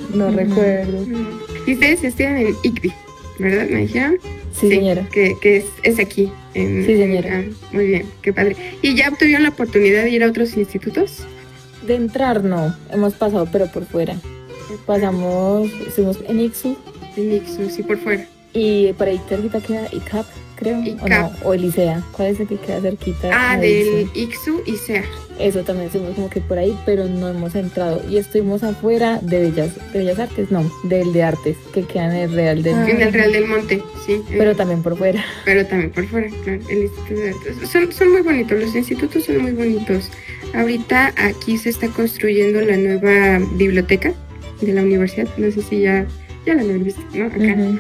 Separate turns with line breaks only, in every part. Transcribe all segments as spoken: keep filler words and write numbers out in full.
no
Ujú.
recuerdo.
Y ustedes estudian en I C B I, ¿verdad? ¿Me dijeron?
Sí, señora.
Que, que es, es aquí. En,
Sí, señora.
ah, muy bien, qué padre. ¿Y ya obtuvieron la oportunidad de ir a otros institutos?
De entrar no, hemos pasado pero por fuera. Pasamos, estuvimos en Ixu
En Ixu, sí, por fuera.
y por ahí cerquita queda I C A P, creo.
I C A P.
O no, o Elisea. ¿Cuál es el que queda cerquita?
Ah,
a
del
Ixu?
Ixu y SEA.
Eso también estuvimos como que por ahí, pero no hemos entrado. Y estuvimos afuera de Bellas, de Bellas Artes, no, del de Artes, que queda en el Real del
En el Real del Monte, sí.
Pero
eh,
también por fuera.
pero también por fuera, claro. El Instituto de Artes. Son, son muy bonitos, los institutos son muy bonitos. Ahorita aquí se está construyendo la nueva biblioteca de la universidad. No sé si ya, ya la han visto, ¿no? Acá.
Ujú.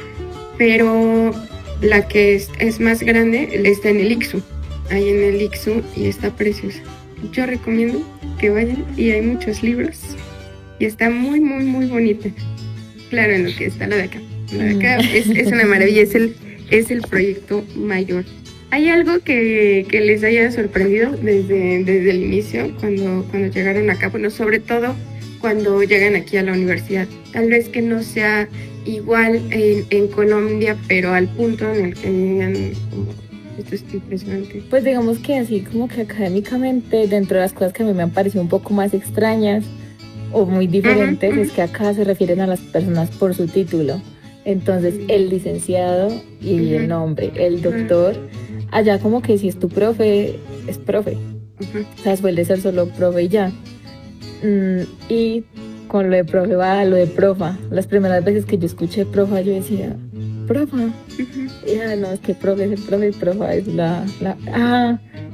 Pero la que es, es más grande está en el Ixu. Ahí en el Ixu y está preciosa. Yo recomiendo que vayan y hay muchos libros y está muy, muy, muy bonita. Claro, en lo que está la de acá. La de acá es, es una maravilla, es el, es el proyecto mayor. ¿Hay algo que, que les haya sorprendido desde, desde el inicio cuando, cuando llegaron acá? Bueno, sobre todo cuando llegan aquí a la universidad. Tal vez que no sea igual en, en Colombia, pero al punto en el que llegan como... Esto es impresionante.
Pues digamos que así como que académicamente, dentro de las cosas que a mí me han parecido un poco más extrañas o muy diferentes,
Ujú,
es que acá se refieren a las personas por su título. Entonces, el licenciado y
Ujú.
el nombre, el doctor, allá como que si es tu profe, es profe.
ujú.
O sea, suele ser solo profe y ya. Mm, y con lo de profe va a lo de profa. Las primeras veces que yo escuché profa, yo decía, profa.
Ujú.
Ya, no, es que profe es el profe y profa es la, la... Ah,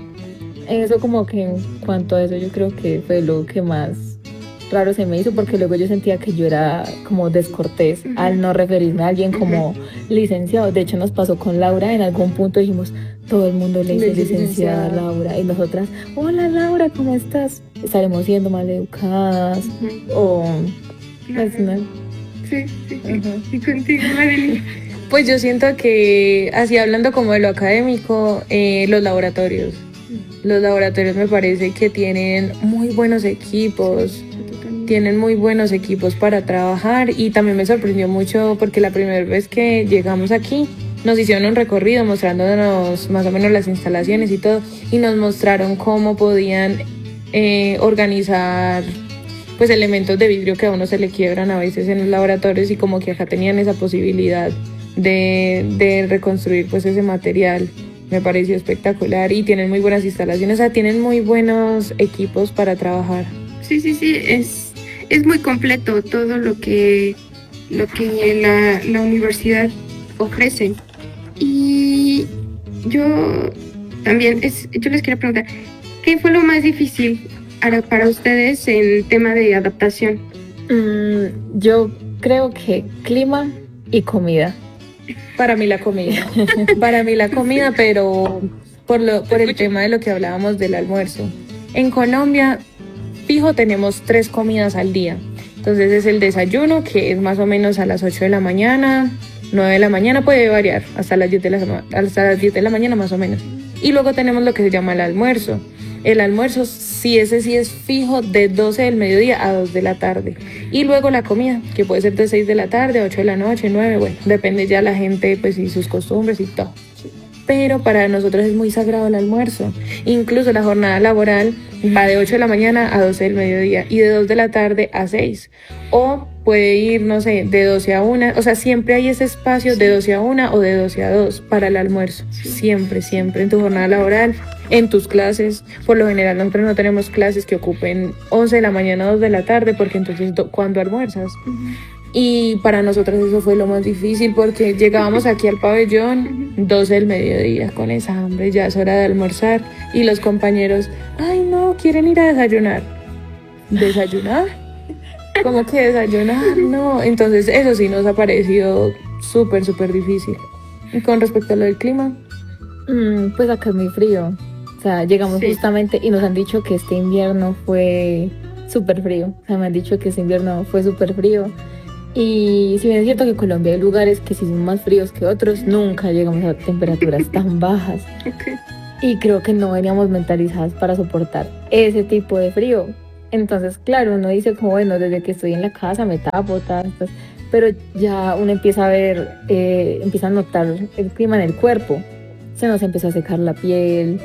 eso como que en cuanto a eso yo creo que fue lo que más raro se me hizo, porque luego yo sentía que yo era como descortés
Ujú.
al no referirme a alguien como licenciado. De hecho nos pasó con Laura, en algún punto dijimos, todo el mundo le dice
Le dice
licenciada a
licenciada.
Laura, y nosotras, hola Laura, ¿cómo estás? Estaremos siendo mal educadas
Ujú.
o...
Claro.
Pues, no.
Sí, sí, sí.
Ajá.
Y contigo, Madeline.
Pues yo siento que, así hablando como de lo académico, eh, los laboratorios. Los laboratorios me parece que tienen muy buenos equipos, tienen muy buenos equipos para trabajar, y también me sorprendió mucho porque la primera vez que llegamos aquí nos hicieron un recorrido mostrándonos más o menos las instalaciones y todo, y nos mostraron cómo podían eh, organizar pues elementos de vidrio que a uno se le quiebran a veces en los laboratorios, y como que acá tenían esa posibilidad de, de reconstruir pues ese material. Me pareció espectacular y tienen muy buenas instalaciones, o sea, tienen muy buenos equipos para trabajar.
Sí, sí, sí, es, es muy completo todo lo que, lo que la, la universidad ofrece. Y yo también, es, yo les quería preguntar, ¿qué fue lo más difícil para, para ustedes en tema de adaptación?
Mm, yo creo que clima y comida.
Para mí la comida, para mí la comida, pero por, lo, por el tema de lo que hablábamos del almuerzo. En Colombia, fijo, tenemos tres comidas al día. Entonces es el desayuno, que es más o menos a las ocho de la mañana, nueve de la mañana, puede variar, hasta las diez de la, hasta las diez de la mañana más o menos. Y luego tenemos lo que se llama el almuerzo. El almuerzo, sí, ese sí es fijo, de doce del mediodía a dos de la tarde. Y luego la comida, que puede ser de seis de la tarde, ocho de la noche, nueve, bueno, depende ya la gente, pues, y sus costumbres y todo. Pero para nosotros es muy sagrado el almuerzo. Incluso la jornada laboral va de ocho de la mañana a doce del mediodía y de dos de la tarde a seis. O puede ir, no sé, de doce a una. O sea, siempre hay ese espacio de doce a una o de doce a dos para el almuerzo. Siempre, siempre en tu jornada laboral, en tus clases. Por lo general nosotros no tenemos clases que ocupen once de la mañana o dos de la tarde, porque entonces, ¿cuándo almuerzas? Y para nosotros eso fue lo más difícil, porque llegábamos aquí al pabellón doce del mediodía con esa hambre, ya es hora de almorzar, y los compañeros, ay no, quieren ir a desayunar. ¿Desayunar? ¿Cómo que desayunar? No, entonces eso sí nos ha parecido súper, súper difícil. Y con respecto a lo del clima,
Mm, pues acá es muy frío. O sea, llegamos
Sí.
justamente y nos han dicho que este invierno fue súper frío. O sea, me han dicho que este invierno fue súper frío. Y si bien es cierto que en Colombia hay lugares que sí son más fríos que otros, nunca llegamos a temperaturas tan bajas.
Okay.
Y creo que no veníamos mentalizadas para soportar ese tipo de frío. Entonces, claro, uno dice como, bueno, desde que estoy en la casa me tapo, tantas, pero ya uno empieza a ver, eh, empieza a notar el clima en el cuerpo. Se nos empezó a secar la piel,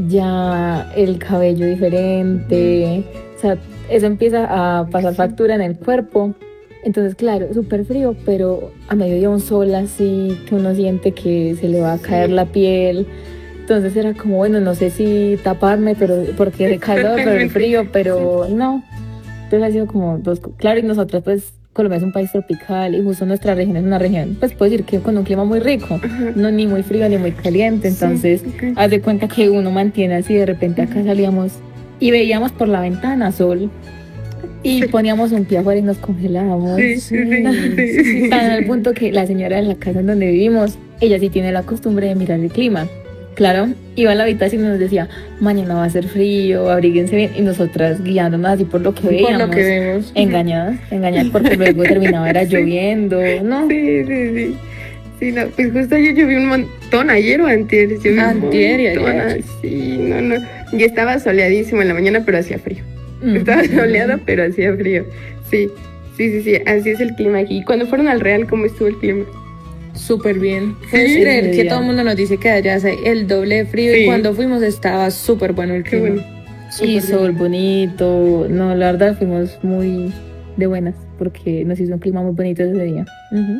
ya el cabello diferente, o sea, eso empieza a pasar factura en el cuerpo. Entonces, claro, súper frío, pero a mediodía un sol así que uno siente que se le va a caer la piel. Entonces era como, bueno, no sé si taparme, pero porque de calor, pero el frío, pero no. Entonces ha sido como dos, claro, y nosotros pues, Colombia es un país tropical y justo nuestra región es una región, pues puedo decir que con un clima muy rico, uh-huh. no ni muy frío ni muy caliente. Entonces, sí, okay. haz de cuenta que uno mantiene así, de repente acá salíamos y veíamos por la ventana sol. Y sí. poníamos un pie afuera y nos congelábamos. Sí, sí, sí, sí. Tan al punto que la señora de la casa en donde vivimos, ella sí tiene la costumbre de mirar el clima. Claro, iba a la habitación y nos decía, mañana va a ser frío, abríguense bien. Y nosotras guiándonos así por lo que veíamos.
Por lo que vemos.
Engañadas, engañadas porque luego terminaba era sí. lloviendo, ¿no?
Sí, sí, sí. Sí, no, pues justo ayer lloví un montón, ayer o antier. Lloví
antier y ayer.
Sí, no, no. Y estaba soleadísimo en la mañana, pero hacía frío. Estaba soleado, pero hacía frío. Sí, sí, sí, sí, así es el clima aquí. Cuando fueron al Real, ¿cómo estuvo el clima?
Súper bien. Puedes sí, creer que todo el mundo nos dice que allá hace el doble de frío sí. y cuando fuimos estaba súper bueno el clima. Bueno.
Y sol bonito. No, la verdad fuimos muy de buenas porque nos hizo un clima muy bonito ese día. Uh-huh.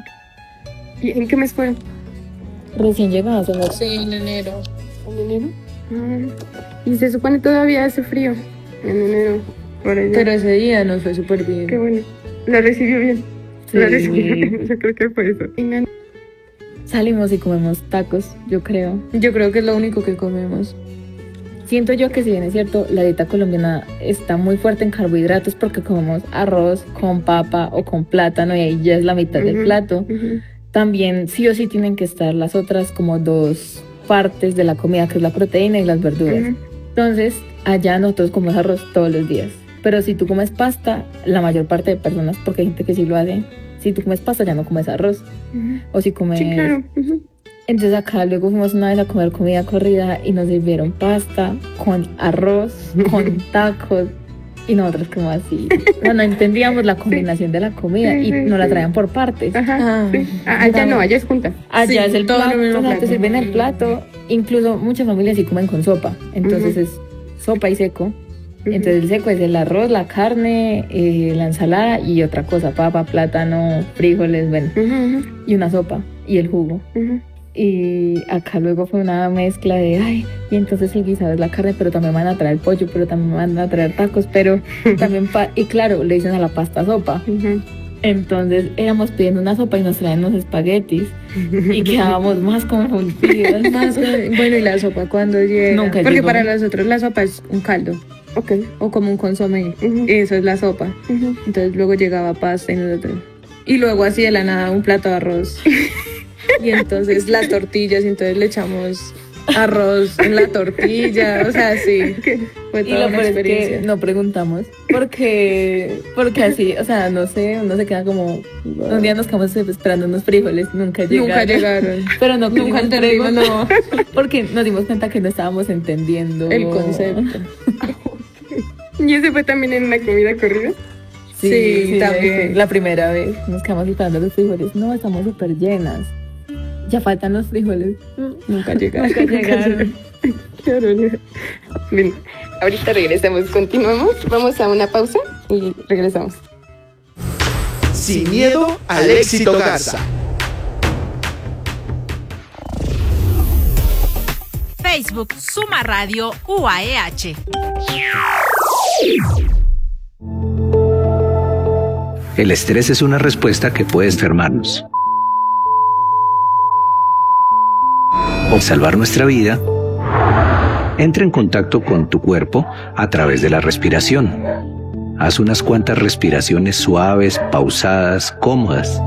¿Y en qué mes fueron?
Recién llegados. ¿No?
Sí, en enero.
¿En enero? Ah. Y se supone todavía hace frío. En enero, por allá.
Pero ese día nos fue súper bien.
Qué bueno. La recibió bien. Sí. La recibió bien. Yo creo que fue eso.
Salimos y comemos tacos, yo creo.
Yo creo que es lo único que comemos.
Siento yo que si bien es cierto, la dieta colombiana está muy fuerte en carbohidratos porque comemos arroz con papa o con plátano y ahí ya es la mitad uh-huh, del plato. Uh-huh. También sí o sí tienen que estar las otras como dos partes de la comida, que es la proteína y las verduras. Uh-huh. Entonces, allá nosotros comemos arroz todos los días. Pero si tú comes pasta, la mayor parte de personas, porque hay gente que sí lo hace, si tú comes pasta ya no comes arroz. Uh-huh. O si comes...
Sí, claro. Uh-huh.
Entonces acá luego fuimos una vez a comer comida corrida y nos sirvieron pasta con arroz, con tacos. Y nosotros como así, no, no entendíamos la combinación sí. de la comida sí, y nos sí, la traían por partes.
Ajá, ah, sí. ah, allá no, allá es junta.
Allá
sí,
es el
todo
plato,
lo
o sea, te sirven el plato. Incluso muchas familias sí comen con sopa. Entonces uh-huh. es sopa y seco. Uh-huh. Entonces el seco es el arroz, la carne, eh, la ensalada y otra cosa, papa, plátano, frijoles, bueno. Uh-huh. Y una sopa y el jugo. Uh-huh. Y acá luego fue una mezcla de, ay, y entonces el guisado es la carne, pero también van a traer pollo, pero también van a traer tacos, pero también, pa- y claro, le dicen a la pasta sopa. Uh-huh. Entonces éramos pidiendo una sopa y nos traen unos espaguetis y quedábamos más confundidos.
Más, bueno, ¿y la sopa cuándo llega?
Nunca
Porque
llegó.
Para nosotros la sopa es un caldo.
Okay.
O como un consomé.
Uh-huh.
Eso es la sopa. Uh-huh. Entonces luego llegaba pasta y nosotros. Y luego así de la nada un plato de arroz. Y entonces las tortillas, y entonces le echamos arroz en la tortilla, o sea, sí, fue toda
y lo
una experiencia.
Es que no preguntamos, porque, porque así, o sea, no sé, uno se queda como, un día nos quedamos esperando unos frijoles, nunca llegaron.
Nunca llegaron.
Pero no
nunca entendimos, no.
Porque nos dimos cuenta que no estábamos entendiendo
el concepto.
¿Y ese fue también en una comida corrida?
Sí, sí, sí también. La primera vez nos quedamos esperando los frijoles, no, estamos súper llenas. Ya faltan los frijoles.
Nunca llegaron.
Nunca llegaron.
Claro. Bien, ahorita regresamos. Continuamos. Vamos a una pausa y regresamos.
Sin miedo al éxito Garza.
Facebook Suma Radio U A E H.
El estrés es una respuesta que puede enfermarnos o salvar nuestra vida. Entra en contacto con tu cuerpo a través de la respiración. Haz unas cuantas respiraciones suaves, pausadas, cómodas.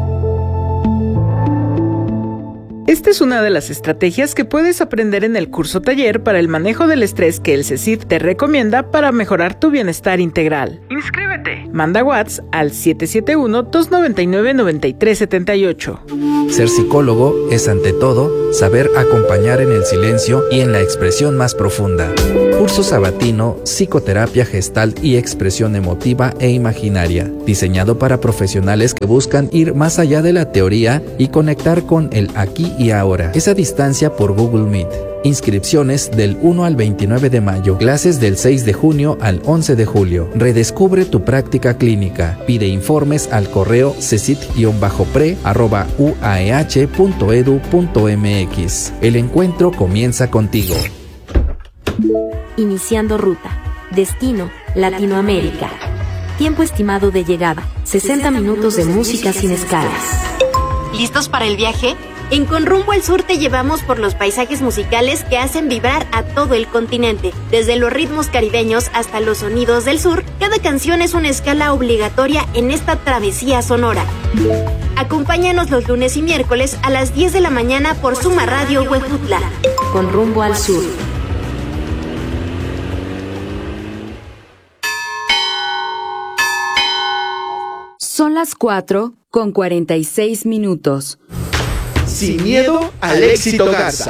Esta es una de las estrategias que puedes aprender en el curso taller para el manejo del estrés que el CECIT te recomienda para mejorar tu bienestar integral. ¡Inscríbete! Manda WhatsApp al siete siete uno, dos nueve nueve, nueve tres siete ocho.
Ser psicólogo es ante todo saber acompañar en el silencio y en la expresión más profunda. Curso sabatino, psicoterapia gestal y expresión emotiva e imaginaria, diseñado para profesionales que buscan ir más allá de la teoría y conectar con el aquí y ahora. Es a distancia por Google Meet. Inscripciones del uno al veintinueve de mayo, clases del seis de junio al once de julio. Redescubre tu práctica clínica. Pide informes al correo cesit pre arroba u a e h punto e d u punto m x. El encuentro comienza contigo.
Iniciando ruta. Destino, Latinoamérica. Tiempo estimado de llegada, sesenta minutos de música sin escalas.
¿Listos para el viaje? En Con Rumbo al Sur te llevamos por los paisajes musicales que hacen vibrar a todo el continente. Desde los ritmos caribeños hasta los sonidos del sur, cada canción es una escala obligatoria en esta travesía sonora. Acompáñanos los lunes y miércoles a las diez de la mañana por Suma Radio Huejutla.
Con Rumbo al Sur.
Son las cuatro con cuarenta y seis minutos.
Sin miedo al éxito Garza.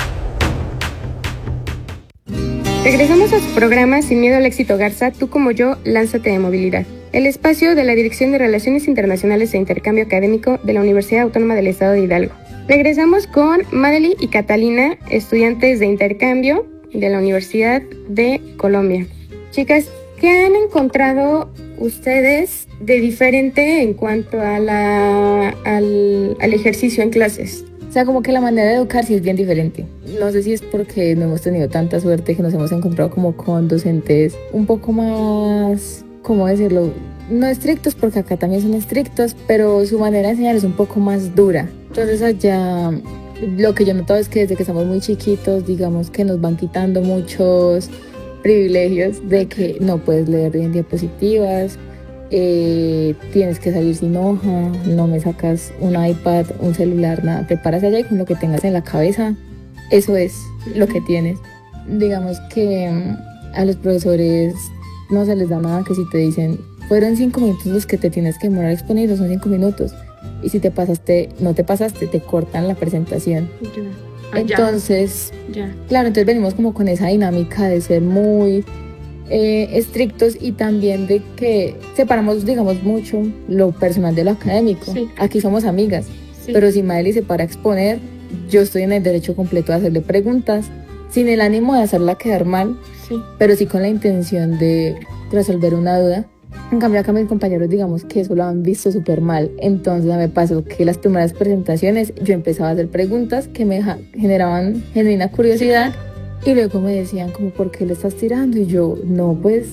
Regresamos a su programa Sin miedo al éxito Garza, tú como yo, lánzate de movilidad. El espacio de la Dirección de Relaciones Internacionales e Intercambio Académico de la Universidad Autónoma del Estado de Hidalgo. Regresamos con Madely y Catalina, estudiantes de intercambio de la Universidad de Colombia. Chicas, ¿qué han encontrado ustedes de diferente en cuanto a la, al, al ejercicio en clases?
O sea, como que la manera de educarse es bien diferente. No sé si es porque no hemos tenido tanta suerte que nos hemos encontrado como con docentes un poco más, ¿cómo decirlo? No estrictos, porque acá también son estrictos, pero su manera de enseñar es un poco más dura. Entonces allá lo que yo he notado es que desde que estamos muy chiquitos, digamos que nos van quitando muchos privilegios de que no puedes leer en diapositivas, eh, tienes que salir sin hoja, no me sacas un iPad, un celular, nada, te paras allá y con lo que tengas en la cabeza, eso es lo que tienes. Digamos que a los profesores no se les da nada, que si te dicen fueron cinco minutos los que te tienes que demorar exponiendo, son cinco minutos, y si te pasaste, no te pasaste, te cortan la presentación.
Ah,
entonces,
ya.
claro, entonces venimos como con esa dinámica de ser muy eh, estrictos y también de que separamos, digamos, mucho lo personal de lo académico.
Sí.
Aquí somos amigas,
Sí.
pero si Madely se para a exponer, yo estoy en el derecho completo de hacerle preguntas, sin el ánimo de hacerla quedar mal,
Sí.
pero sí con la intención de resolver una duda. En cambio acá mis compañeros, digamos que eso lo han visto súper mal. Entonces me pasó que las primeras presentaciones yo empezaba a hacer preguntas que me generaban genuina curiosidad, y luego me decían como, ¿por qué le estás tirando? Y yo, no, pues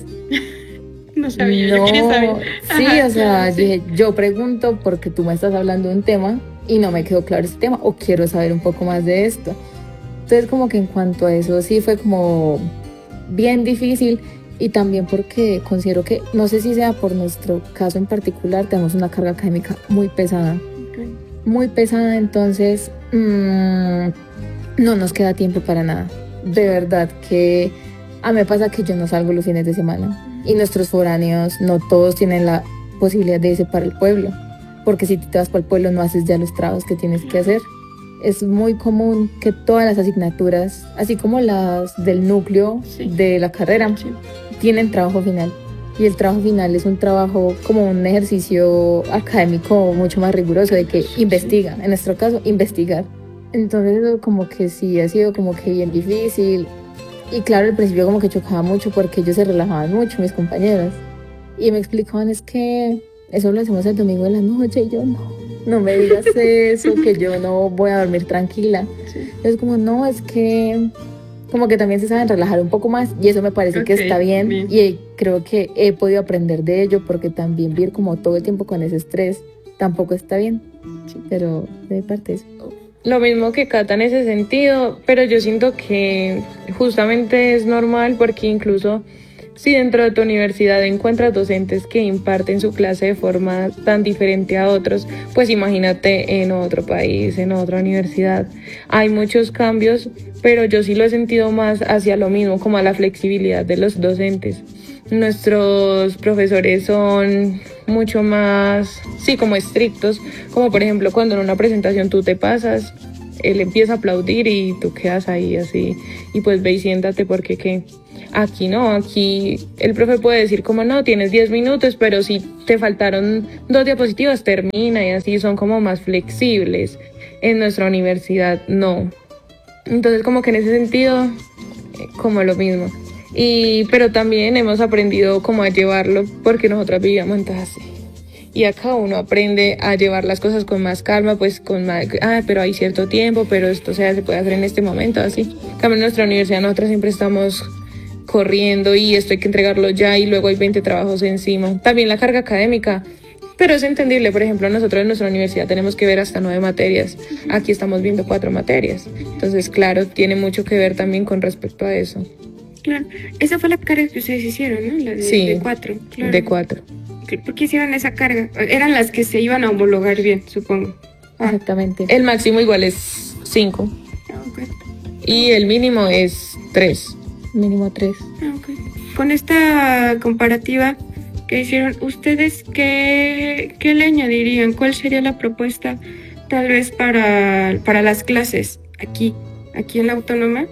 No sabía,
no,
yo quería saber.
sí,
Ajá,
o sea,
claro, sí.
dije, yo pregunto porque tú me estás hablando de un tema y no me quedó claro ese tema, o quiero saber un poco más de esto. Entonces como que en cuanto a eso sí fue como bien difícil, y también porque considero que, no sé si sea por nuestro caso en particular, tenemos una carga académica muy pesada,
Okay.
muy pesada, entonces mmm, no nos queda tiempo para nada. De verdad que a mí me pasa que yo no salgo los fines de semana, y nuestros foráneos no todos tienen la posibilidad de irse para el pueblo, porque si te vas para el pueblo no haces ya los trabajos que tienes que hacer. Es muy común que todas las asignaturas, así como las del núcleo
Sí.
de la carrera,
Sí.
tienen trabajo final. Y el trabajo final es un trabajo como un ejercicio académico mucho más riguroso, de que investiga, en nuestro caso, investigar. Entonces eso como que sí ha sido como que bien difícil. Y claro, al principio como que chocaba mucho porque ellos se relajaban mucho, mis compañeras. Y me explicaban, es que eso lo hacemos el domingo en la noche, y yo no. No me digas eso, que yo no voy a dormir tranquila.
Sí.
Es como, no, es que como que también se saben relajar un poco más, y eso me parece que
Ok,
está bien,
bien.
y creo que he podido aprender de ello, porque también vivir como todo el tiempo con ese estrés tampoco está bien,
Sí.
pero de parte eso.
Lo mismo que Cata en ese sentido, pero yo siento que justamente es normal, porque incluso si dentro de tu universidad encuentras docentes que imparten su clase de forma tan diferente a otros, pues imagínate en otro país, en otra universidad. Hay muchos cambios, pero yo sí lo he sentido más hacia lo mismo, como a la flexibilidad de los docentes. Nuestros profesores son mucho más, sí, como estrictos, como por ejemplo cuando en una presentación tú te pasas, él empieza a aplaudir y tú quedas ahí así, y pues ve y siéntate porque qué. Aquí no, aquí el profe puede decir como no, tienes diez minutos, pero si te faltaron dos diapositivas, termina, y así son como más flexibles. En nuestra universidad no. Entonces como que en ese sentido, como lo mismo. Y, pero también hemos aprendido como a llevarlo porque nosotras vivíamos en Tajací. Y acá uno aprende a llevar las cosas con más calma, pues con más, ah, pero hay cierto tiempo, pero esto o sea, se puede hacer en este momento, así. En cambio en nuestra universidad nosotras siempre estamos corriendo y esto hay que entregarlo ya y luego hay veinte trabajos encima. También la carga académica, pero es entendible. Por ejemplo, nosotros en nuestra universidad tenemos que ver hasta nueve materias. Aquí estamos viendo cuatro materias. Entonces, claro, tiene mucho que ver también con respecto a eso.
Claro, esa fue la carga que ustedes hicieron, ¿no? La de,
sí,
de cuatro. Claro.
De cuatro.
¿Por qué hicieron esa carga? Eran las que se iban a homologar bien, supongo.
Ah. Exactamente.
El máximo igual es cinco.
Ah, okay.
Y el mínimo es tres.
Mínimo tres.
Ah, okay. Con esta comparativa que hicieron, ¿ustedes qué, qué le añadirían? ¿Cuál sería la propuesta tal vez para, para las clases aquí, aquí en la Autónoma?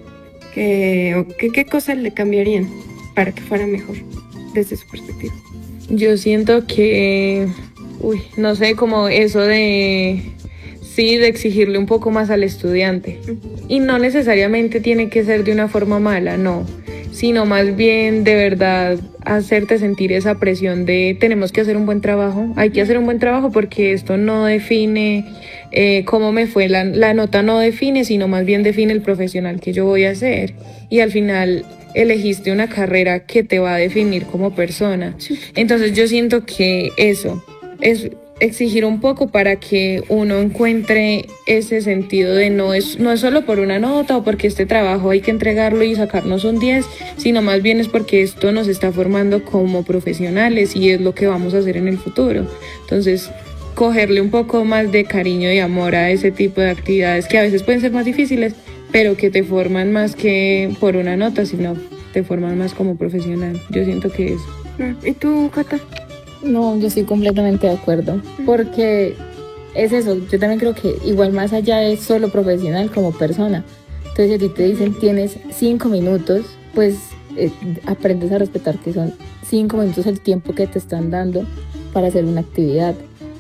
¿Qué, o qué, ¿Qué cosas le cambiarían para que fuera mejor desde su perspectiva?
Yo siento que, uy, no sé, como eso de, sí, de exigirle un poco más al estudiante. Y no necesariamente tiene que ser de una forma mala, no, sino más bien de verdad hacerte sentir esa presión de tenemos que hacer un buen trabajo, hay que hacer un buen trabajo porque esto no define eh, cómo me fue, la, la nota no define, sino más bien define el profesional que yo voy a ser. Y al final elegiste una carrera que te va a definir como persona. Entonces yo siento que eso es exigir un poco para que uno encuentre ese sentido de no es, no es solo por una nota o porque este trabajo hay que entregarlo y sacarnos un diez, sino más bien es porque esto nos está formando como profesionales y es lo que vamos a hacer en el futuro. Entonces, cogerle un poco más de cariño y amor a ese tipo de actividades que a veces pueden ser más difíciles, pero que te forman más que por una nota, sino te forman más como profesional. Yo siento que eso.
¿Y tú, Cata?
No, yo estoy completamente de acuerdo, porque es eso, yo también creo que igual más allá es solo profesional como persona. Entonces si a ti te dicen tienes cinco minutos, pues eh, aprendes a respetar que son cinco minutos el tiempo que te están dando para hacer una actividad.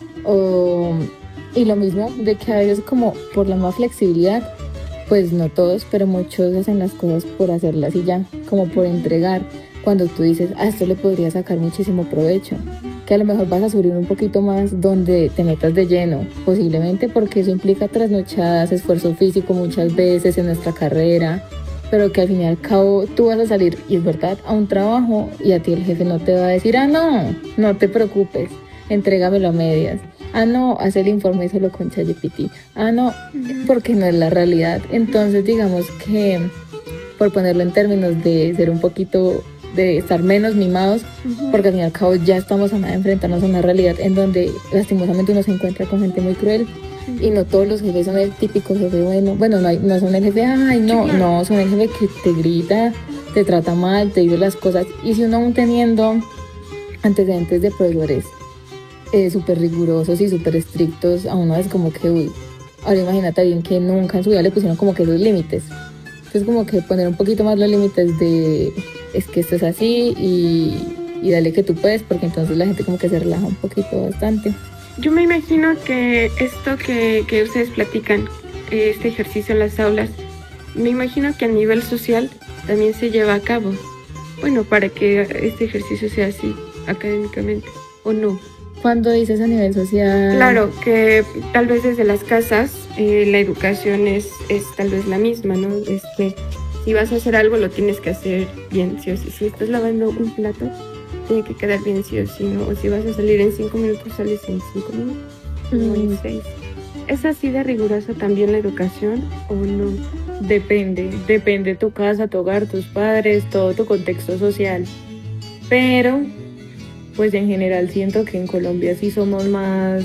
O, y lo mismo de que a veces como por la más flexibilidad, pues no todos, pero muchos hacen las cosas por hacerlas y ya, como por entregar. Cuando tú dices, a esto le podría sacar muchísimo provecho, que a lo mejor vas a subir un poquito más donde te metas de lleno, posiblemente porque eso implica trasnochadas, esfuerzo físico muchas veces en nuestra carrera, pero que al fin y al cabo tú vas a salir, y es verdad, a un trabajo y a ti el jefe no te va a decir, ah no, no te preocupes, entrégamelo a medias, ah no, haz el informe solo con ChatGPT, ah no, porque no es la realidad. Entonces digamos que, por ponerlo en términos de ser un poquito, de estar menos mimados, uh-huh. porque al fin y al cabo ya estamos a nada de enfrentarnos a una realidad en donde lastimosamente uno se encuentra con gente muy cruel, uh-huh. y no todos los jefes son el típico jefe bueno, bueno, no, hay, no son el jefe, ay no, sí, no, son el jefe que te grita, te trata mal, te dice las cosas, y si uno aún teniendo antecedentes de profesores eh, súper rigurosos y súper estrictos, a uno es como que, uy, ahora imagínate a alguien que nunca en su vida le pusieron como que esos límites. Entonces como que poner un poquito más los límites de es que esto es así y, y dale que tú puedes, porque entonces la gente como que se relaja un poquito bastante.
Yo me imagino que esto que, que ustedes platican, este ejercicio en las aulas, me imagino que a nivel social también se lleva a cabo. Bueno, para que este ejercicio sea así académicamente, ¿o no?
Cuando dices a nivel social...
Claro, que tal vez desde las casas eh, la educación es, es tal vez la misma, ¿no? Este, si vas a hacer algo lo tienes que hacer bien, sí o sí. Si estás lavando un plato, tiene que quedar bien, sí o sí, ¿no? O si vas a salir en cinco minutos, sales en cinco minutos, mm. no en seis. ¿Es así de rigurosa también la educación o no?
Depende, depende tu casa, tu hogar, tus padres, todo tu contexto social. Pero... pues en general siento que en Colombia sí somos más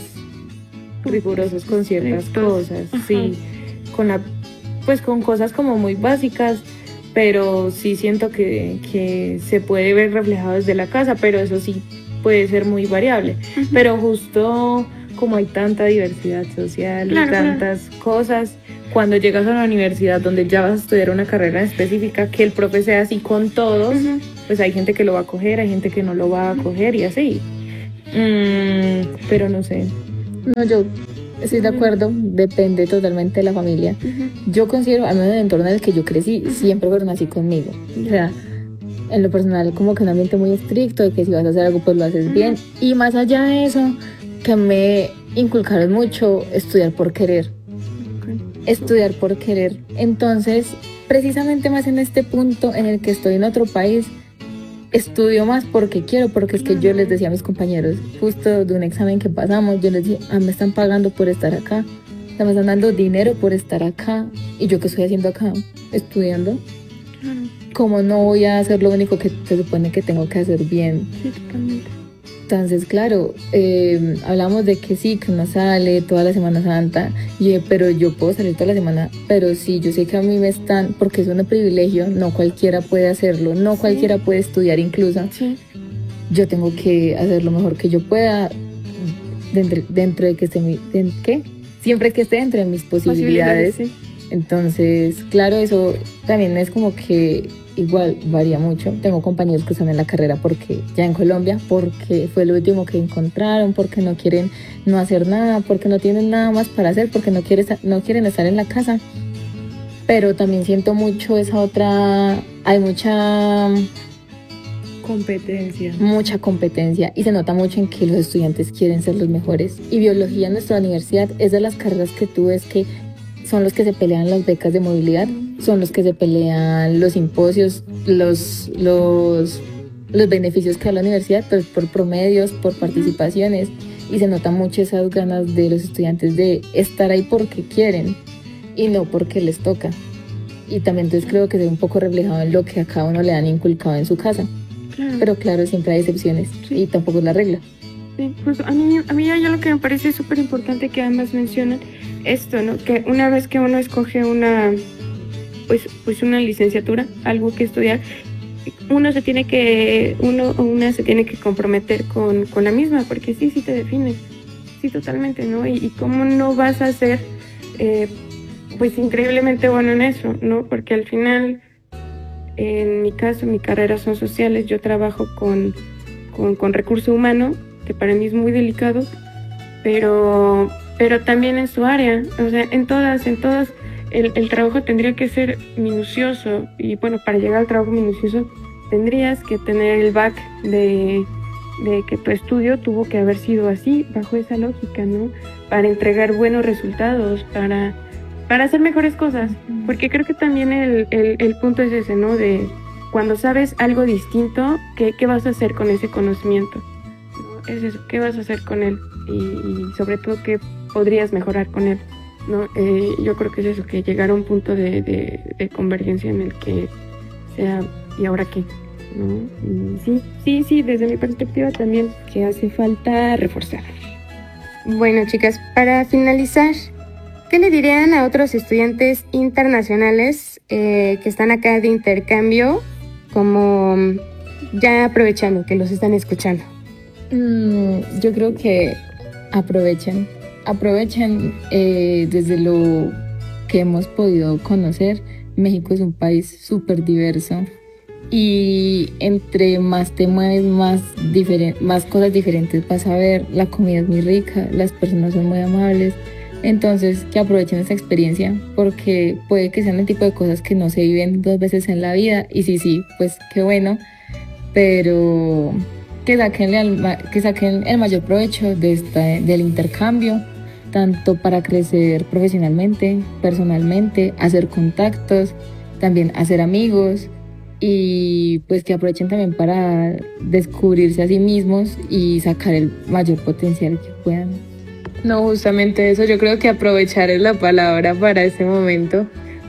rigurosos con ciertas cosas, sí, con la, pues con cosas como muy básicas, pero sí siento que, que se puede ver reflejado desde la casa, pero eso sí, puede ser muy variable, uh-huh. pero justo como hay tanta diversidad social claro, y tantas claro. cosas, cuando llegas a una universidad donde ya vas a estudiar una carrera específica, que el profe sea así con todos, uh-huh. pues hay gente que lo va a coger, hay gente que no lo va a coger y así. Mm, pero no sé.
No, yo estoy de acuerdo, depende totalmente de la familia. Uh-huh. Yo considero, al menos en el entorno en el que yo crecí, uh-huh. siempre fueron así conmigo. Uh-huh. O sea, en lo personal como que un ambiente muy estricto, de que si vas a hacer algo pues lo haces uh-huh. bien. Y más allá de eso, que me inculcaron mucho estudiar por querer. Okay. Estudiar por querer. Entonces, precisamente más en este punto en el que estoy en otro país, estudio más porque quiero, porque es que yo les decía a mis compañeros, justo de un examen que pasamos, yo les dije, ah, me están pagando por estar acá, me están dando dinero por estar acá, y yo qué estoy haciendo acá, estudiando. Como no voy a hacer lo único que se supone que tengo que hacer bien.
Sí, totalmente.
Entonces, claro, eh, hablamos de que sí, que uno sale toda la Semana Santa, y, eh, pero yo puedo salir toda la semana, pero sí, yo sé que a mí me están, porque es un privilegio, no cualquiera puede hacerlo, no sí. cualquiera puede estudiar incluso.
Sí.
Yo tengo que hacer lo mejor que yo pueda, dentro, dentro de que esté, mi, de, ¿qué? Siempre que esté dentro de mis posibilidades. posibilidades sí. Entonces, claro, eso también es como que igual varía mucho. Tengo compañeros que están en la carrera porque ya en Colombia, porque fue lo último que encontraron, porque no quieren no hacer nada, porque no tienen nada más para hacer, porque no quieren, no quieren estar en la casa. Pero también siento mucho esa otra, hay mucha
competencia.
Mucha competencia y se nota mucho en que los estudiantes quieren ser los mejores. Y biología en nuestra universidad es de las carreras que tú ves que son los que se pelean las becas de movilidad, son los que se pelean los simposios, los, los, los beneficios que da la universidad, pues por promedios, por participaciones, y se nota mucho esas ganas de los estudiantes de estar ahí porque quieren y no porque les toca. Y también entonces creo que se ve un poco reflejado en lo que a cada uno le han inculcado en su casa. Claro. Pero claro, siempre hay excepciones sí. y tampoco es la regla.
Sí, pues a mí, a mí hay algo que me parece súper importante que además mencionan, esto, ¿no? Que una vez que uno escoge una, pues, pues una licenciatura, algo que estudiar, uno se tiene que, uno o una se tiene que comprometer con, con la misma, porque sí, sí te define, sí, totalmente, ¿no? Y, y cómo no vas a ser, eh, pues, increíblemente bueno en eso, ¿no? Porque al final, en mi caso, mi carrera son sociales, yo trabajo con, con, con recurso humano, que para mí es muy delicado, pero... pero también en su área, o sea, en todas, en todas, el, el trabajo tendría que ser minucioso, y bueno, para llegar al trabajo minucioso tendrías que tener el back de, de que tu estudio tuvo que haber sido así, bajo esa lógica, ¿no? Para entregar buenos resultados, para, para hacer mejores cosas, porque creo que también el, el, el punto es ese, ¿no? De cuando sabes algo distinto, ¿qué, qué vas a hacer con ese conocimiento? ¿No? Es eso, ¿qué vas a hacer con él? Y, y sobre todo, ¿qué podrías mejorar con él? ¿No? Eh, yo creo que es eso, que llegar a un punto de, de, de convergencia en el que sea, ¿y ahora qué? ¿No? Y sí, sí, sí, desde mi perspectiva también que hace falta reforzar.
Bueno, chicas, para finalizar, ¿qué le dirían a otros estudiantes internacionales eh, que están acá de intercambio, como ya aprovechando que los están escuchando?
Mm, yo creo que aprovechen, aprovechen eh, desde lo que hemos podido conocer. México es un país súper diverso y entre más te mueves, más, diferen- más cosas diferentes vas a ver. La comida es muy rica, las personas son muy amables, entonces que aprovechen esta experiencia porque puede que sean el tipo de cosas que no se viven dos veces en la vida y sí, sí, pues qué bueno, pero... Que saquen, el, que saquen el mayor provecho de esta, del intercambio, tanto para crecer profesionalmente, personalmente, hacer contactos, también hacer amigos y pues que aprovechen también para descubrirse a sí mismos y sacar el mayor potencial que puedan.
No, justamente eso, yo creo que aprovechar es la palabra para este momento.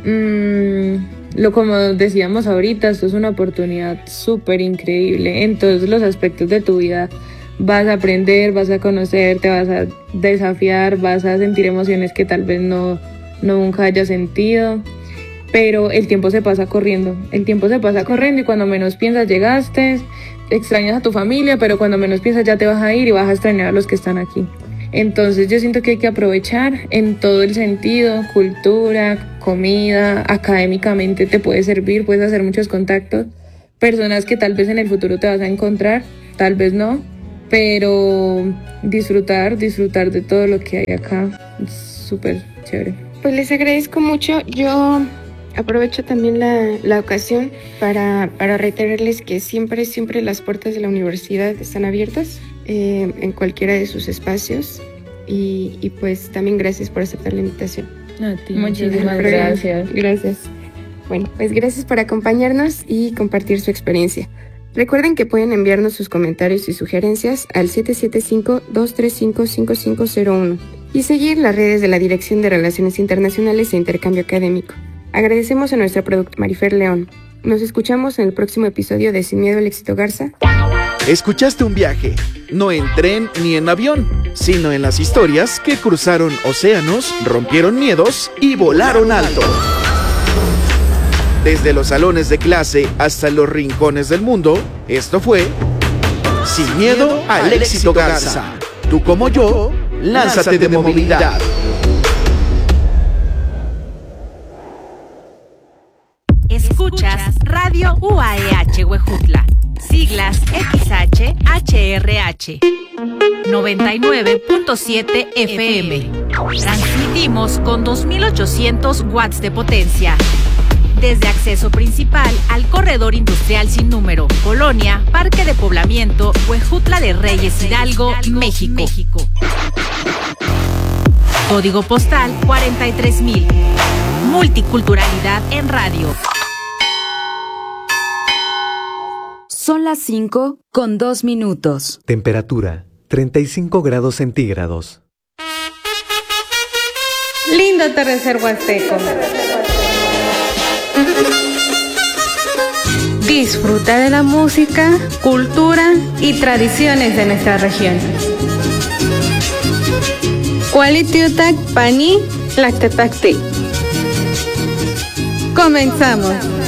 Mm. Lo como decíamos ahorita, esto es una oportunidad súper increíble en todos los aspectos de tu vida. Vas a aprender, vas a conocer, te vas a desafiar, vas a sentir emociones que tal vez no, no nunca hayas sentido, pero el tiempo se pasa corriendo, el tiempo se pasa corriendo y cuando menos piensas llegaste, extrañas a tu familia, pero cuando menos piensas ya te vas a ir y vas a extrañar a los que están aquí. Entonces yo siento que hay que aprovechar en todo el sentido, cultura, comida, académicamente te puede servir, puedes hacer muchos contactos, personas que tal vez en el futuro te vas a encontrar, tal vez no, pero disfrutar, disfrutar de todo lo que hay acá, es súper chévere.
Pues les agradezco mucho. Yo aprovecho también la, la ocasión para, para reiterarles que siempre, siempre las puertas de la universidad están abiertas eh, en cualquiera de sus espacios y, y pues también gracias por aceptar la invitación.
A ti, muchísimas gracias.
Gracias. Bueno, pues gracias por acompañarnos y compartir su experiencia. Recuerden que pueden enviarnos sus comentarios y sugerencias al siete siete cinco, dos tres cinco, cinco cinco cero uno y seguir las redes de la Dirección de Relaciones Internacionales e Intercambio Académico. Agradecemos a nuestra productora Marifer León. Nos escuchamos en el próximo episodio de Sin Miedo al Éxito Garza.
Escuchaste un viaje, no en tren ni en avión, sino en las historias que cruzaron océanos, rompieron miedos y volaron alto. Desde los salones de clase hasta los rincones del mundo, esto fue Sin Miedo al Éxito Garza. Tú como yo, lánzate de movilidad.
Escuchas Radio U A E H Huejutla, siglas X H H R H, noventa y nueve punto siete F M. Transmitimos con dos mil ochocientos watts de potencia. Desde acceso principal al corredor industrial sin número, Colonia, Parque de Poblamiento, Huejutla de Reyes Hidalgo, México. México. Código postal cuarenta y tres mil. Multiculturalidad en radio.
Son las cinco con dos minutos.
Temperatura treinta y cinco grados centígrados.
Lindo atardecer huasteco. Disfruta de la música, cultura y tradiciones de nuestra región. Cualitiutak pani lactetacti. Comenzamos.